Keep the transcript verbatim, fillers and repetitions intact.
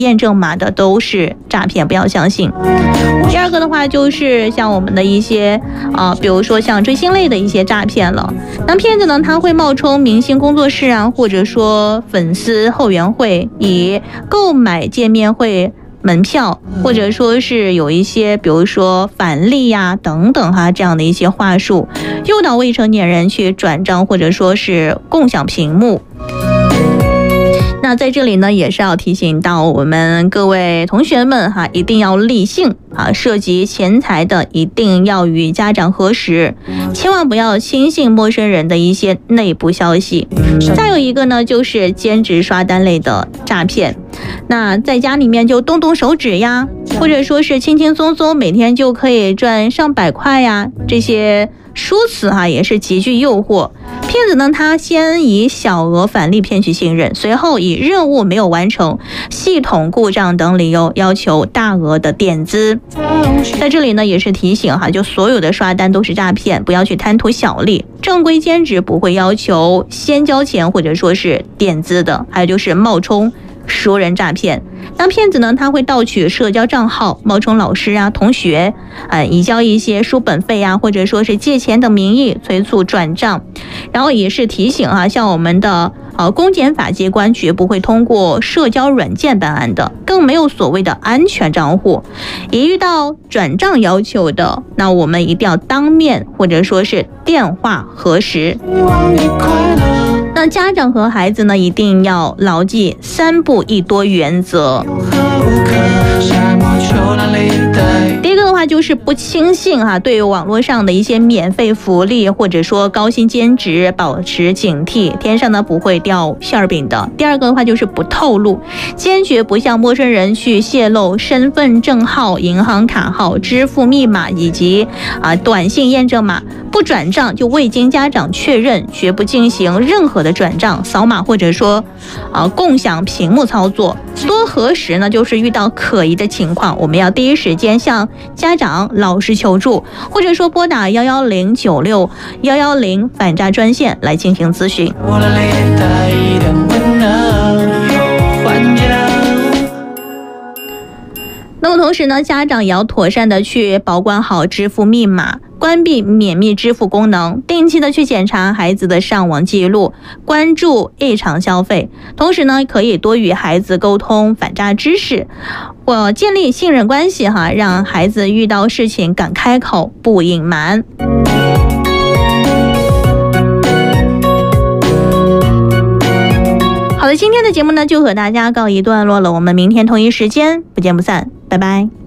验证码的都是诈骗，不要相信。第二个的话就是像我们的一些啊、呃，比如说像追星类的一些诈骗了。那骗子呢，他会冒充明星工作室啊，或者说粉丝后援会，以购买见面会门票，或者说是有一些比如说返利呀、啊、等等哈这样的一些话术，诱导未成年人去转账或者说是共享屏幕。那在这里呢，也是要提醒到我们各位同学们哈，一定要理性啊，涉及钱财的一定要与家长核实，千万不要轻信陌生人的一些内部消息。再有一个呢，就是兼职刷单类的诈骗。那在家里面就动动手指呀，或者说是轻轻松松每天就可以赚上百块呀，这些说辞哈也是极具诱惑。骗子呢，他先以小额返利骗取信任，随后以任务没有完成、系统故障等理由要求大额的垫资。在这里呢，也是提醒哈，就所有的刷单都是诈骗，不要去贪图小利。正规兼职不会要求先交钱或者说是垫资的。还有就是冒充熟人诈骗，那骗子呢，他会盗取社交账号，冒充老师啊、同学，呃，以交一些书本费啊，或者说是借钱等名义催促转账。然后也是提醒啊，像我们的呃公检法机关绝不会通过社交软件办案的，更没有所谓的安全账户。一遇到转账要求的，那我们一定要当面或者说是电话核实。那家长和孩子呢，一定要牢记三不一多原则。第一个的话就是不轻信哈，对于网络上的一些免费福利或者说高薪兼职保持警惕，天上呢不会掉馅饼的。第二个的话就是不透露，坚决不向陌生人去泄露身份证号、银行卡号、支付密码以及啊短信验证码。不转账就未经家长确认，绝不进行任何的转账、扫码或者说啊共享屏幕操作。多核实呢，就是遇到可疑的情况，我们要第一时间向家长、老师求助，或者说拨打幺幺零九六幺幺零反诈专线来进行咨询。那么同时呢，家长也要妥善的去保管好支付密码，关闭免密支付功能，定期的去检查孩子的上网记录，关注异常消费。同时呢，可以多与孩子沟通反诈知识，或建立信任关系哈，让孩子遇到事情敢开口，不隐瞒。好的，今天的节目呢就和大家告一段落了，我们明天同一时间不见不散，拜拜。